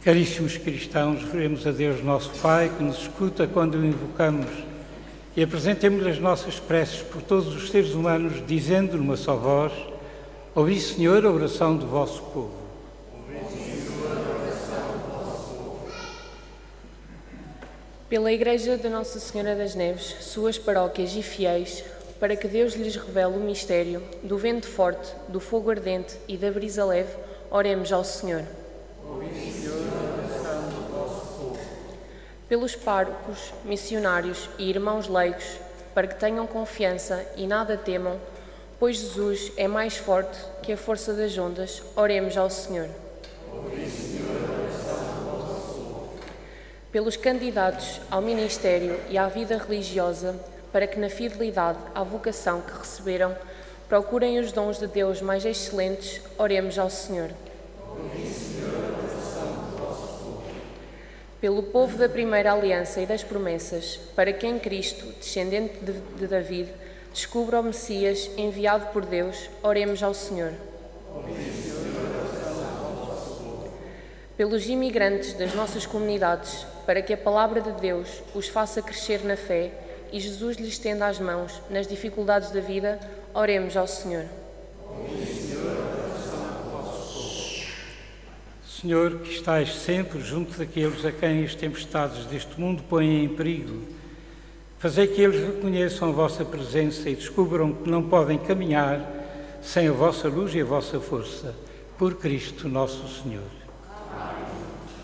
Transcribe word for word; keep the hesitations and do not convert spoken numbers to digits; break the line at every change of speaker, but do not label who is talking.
Caríssimos cristãos, oremos a Deus nosso Pai, que nos escuta quando o invocamos, e apresentemos as nossas preces por todos os seres humanos, dizendo numa só voz: ouvi, Senhor, a oração do vosso povo.
Pela Igreja de Nossa Senhora das Neves, suas paróquias e fiéis, para que Deus lhes revele o mistério do vento forte, do fogo ardente e da brisa leve, oremos ao Senhor. Pelos párocos, missionários e irmãos leigos, para que tenham confiança e nada temam, pois Jesus é mais forte que a força das ondas, oremos ao Senhor. Pelos candidatos ao ministério e à vida religiosa, para que na fidelidade à vocação que receberam, procurem os dons de Deus mais excelentes, oremos ao Senhor. Pelo povo da primeira aliança e das promessas, para que em Cristo, descendente de, de David, descubra o Messias enviado por Deus, oremos ao Senhor. Pelos imigrantes das nossas comunidades, para que a palavra de Deus os faça crescer na fé e Jesus lhes estenda as mãos nas dificuldades da vida, oremos ao Senhor.
Senhor, que estais sempre junto daqueles a quem as tempestades deste mundo põem em perigo, fazei que eles reconheçam a vossa presença e descubram que não podem caminhar sem a vossa luz e a vossa força. Por Cristo nosso Senhor.